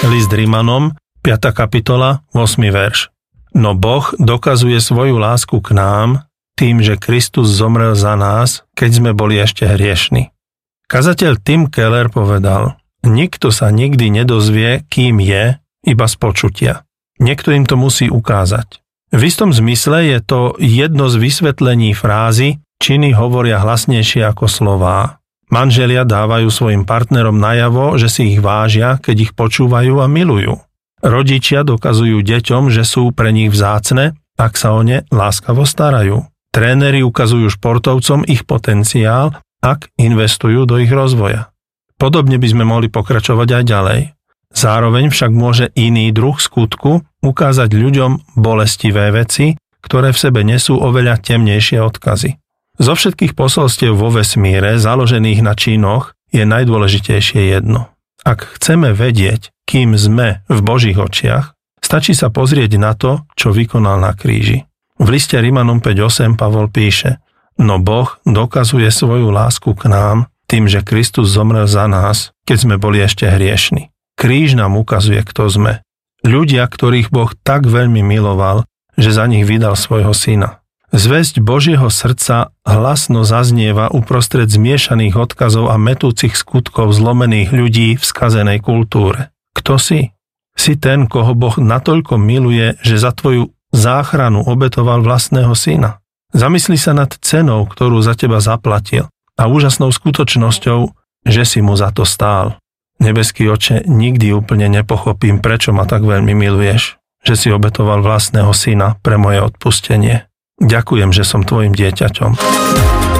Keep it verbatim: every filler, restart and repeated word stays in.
List Rimanom, piata kapitola, ôsmy verš. No Boh dokazuje svoju lásku k nám tým, že Kristus zomrel za nás, keď sme boli ešte hriešni. Kazateľ Tim Keller povedal, nikto sa nikdy nedozvie, kým je, iba z počutia. Niekto im to musí ukázať. V istom zmysle je to jedno z vysvetlení frázy činy hovoria hlasnejšie ako slová. Manželia dávajú svojim partnerom najavo, že si ich vážia, keď ich počúvajú a milujú. Rodičia dokazujú deťom, že sú pre nich vzácne, ak sa o ne láskavo starajú. Tréneri ukazujú športovcom ich potenciál, ak investujú do ich rozvoja. Podobne by sme mohli pokračovať aj ďalej. Zároveň však môže iný druh skutku ukázať ľuďom bolestivé veci, ktoré v sebe nesú oveľa temnejšie odkazy. Zo všetkých posolstiev vo vesmíre, založených na činoch, je najdôležitejšie jedno. Ak chceme vedieť, kým sme v Božích očiach, stačí sa pozrieť na to, čo vykonal na kríži. V liste Rimanom päť osem Pavol píše, no Boh dokazuje svoju lásku k nám tým, že Kristus zomrel za nás, keď sme boli ešte hriešni. Kríž nám ukazuje, kto sme. Ľudia, ktorých Boh tak veľmi miloval, že za nich vydal svojho syna. Zvesť Božieho srdca hlasno zaznieva uprostred zmiešaných odkazov a metúcich skutkov zlomených ľudí v skazenej kultúre. Kto si? Si ten, koho Boh natoľko miluje, že za tvoju záchranu obetoval vlastného syna. Zamysli sa nad cenou, ktorú za teba zaplatil a úžasnou skutočnosťou, že si mu za to stál. Nebeský Oče, nikdy úplne nepochopím, prečo ma tak veľmi miluješ, že si obetoval vlastného syna pre moje odpustenie. Ďakujem, že som tvojim dieťaťom.